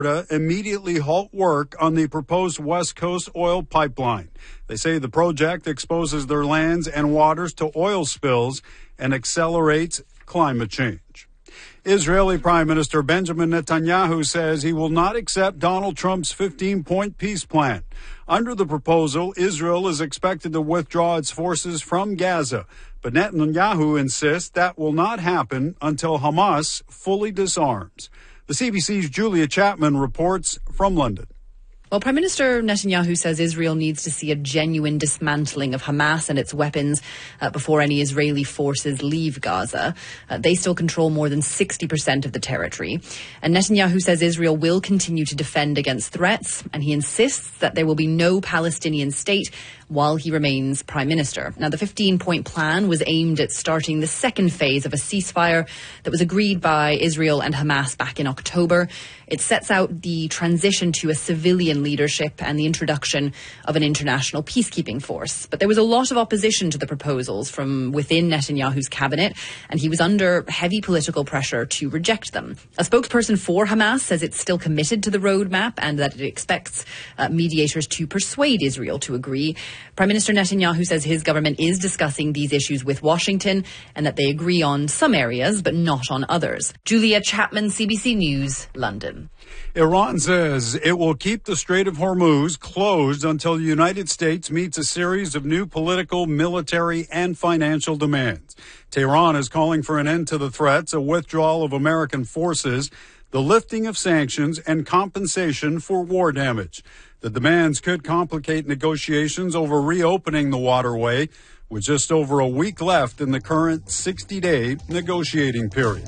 immediately halt work on the proposed West Coast oil pipeline. They say the project exposes their lands and waters to oil spills and accelerates climate change. Israeli Prime Minister Benjamin Netanyahu says he will not accept Donald Trump's 15-point peace plan. Under the proposal, Israel is expected to withdraw its forces from Gaza, but Netanyahu insists that will not happen until Hamas fully disarms. The CBC's Julia Chapman reports from London. Well, Prime Minister Netanyahu says Israel needs to see a genuine dismantling of Hamas and its weapons before any Israeli forces leave Gaza. They still control more than 60% of the territory. And Netanyahu says Israel will continue to defend against threats, and he insists that there will be no Palestinian state while he remains Prime Minister. Now, the 15-point plan was aimed at starting the second phase of a ceasefire that was agreed by Israel and Hamas back in October. It sets out the transition to a civilian leadership and the introduction of an international peacekeeping force. But there was a lot of opposition to the proposals from within Netanyahu's cabinet, and he was under heavy political pressure to reject them. A spokesperson for Hamas says it's still committed to the roadmap and that it expects mediators to persuade Israel to agree. Prime Minister Netanyahu says his government is discussing these issues with Washington and that they agree on some areas but not on others. Julia Chapman, CBC News, London. Iran says it will keep the Strait of Hormuz closed until the United States meets a series of new political, military, and financial demands. Tehran is calling for an end to the threats, a withdrawal of American forces, the lifting of sanctions, and compensation for war damage. The demands could complicate negotiations over reopening the waterway, with just over a week left in the current 60-day negotiating period.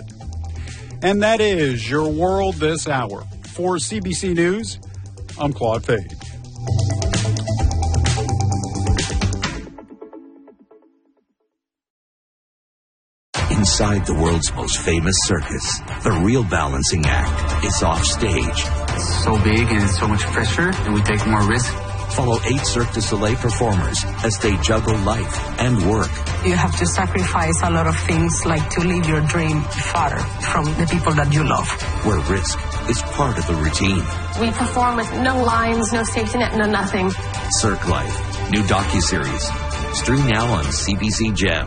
And that is your world this hour. For CBC News, I'm Claude Fade. Inside the world's most famous circus, the real balancing act is off stage. It's so big and so much pressure, and we take more risk. Follow 8 Cirque du Soleil performers as they juggle life and work. You have to sacrifice a lot of things, like to leave your dream far from the people that you love. Where risk is part of the routine. We perform with no lines, no safety net, no nothing. Cirque Life, new docuseries. Stream now on CBC Gem.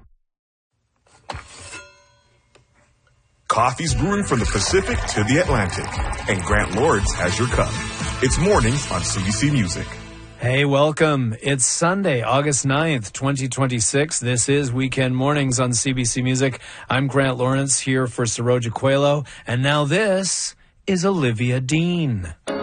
Coffee's brewing from the Pacific to the Atlantic, and Grant Lawrence has your cup. It's mornings on CBC Music. Hey, welcome. It's Sunday, August 9th, 2026. This is Weekend Mornings on CBC Music. I'm Grant Lawrence here for Saroja Coelho, and now this is Olivia Dean.